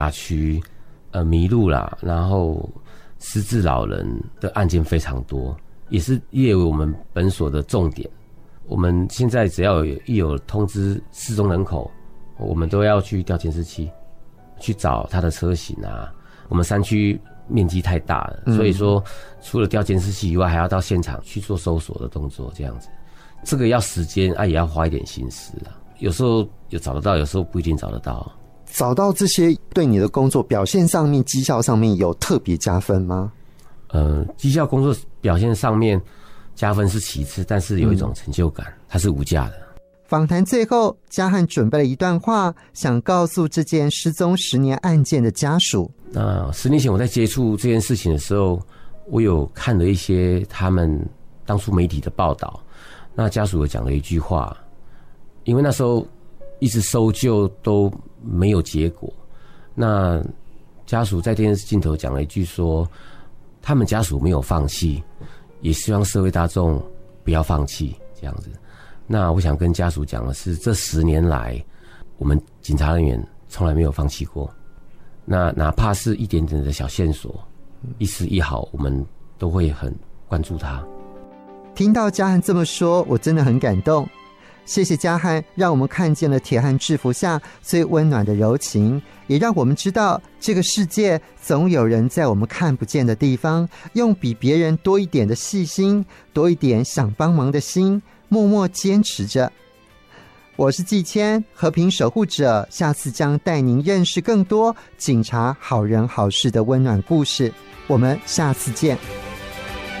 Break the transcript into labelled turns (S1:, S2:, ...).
S1: 辖区迷路啦，然后失智老人的案件非常多，也是列为我们本所的重点。我们现在只要一有通知失踪人口，我们都要去调监视器，去找他的车型啊。我们山区面积太大了，所以说除了调监视器以外，还要到现场去做搜索的动作，这样子。这个要时间啊，也要花一点心思啊。有时候有找得到，有时候不一定找得到。
S2: 找到这些对你的工作表现上面、绩效上面有特别加分吗？
S1: 绩效工作表现上面加分是其次，但是有一种成就感，它是无价的。
S2: 访谈最后，嘉汉准备了一段话，想告诉这件失踪10年案件的家属。
S1: 那10年前我在接触这件事情的时候，我有看了一些他们当初媒体的报道，那家属有讲了一句话，因为那时候一直搜救都没有结果，那家属在电视镜头讲了一句说，他们家属没有放弃，也希望社会大众不要放弃，这样子。那我想跟家属讲的是，这10年来，我们警察人员从来没有放弃过。那哪怕是一点点的小线索，一丝一毫，我们都会很关注它。
S2: 听到嘉汉这么说，我真的很感动。谢谢嘉汉，让我们看见了铁汉制服下最温暖的柔情，也让我们知道这个世界总有人在我们看不见的地方，用比别人多一点的细心，多一点想帮忙的心，默默坚持着。我是季谦，和平守护者，下次将带您认识更多警察好人好事的温暖故事。我们下次见。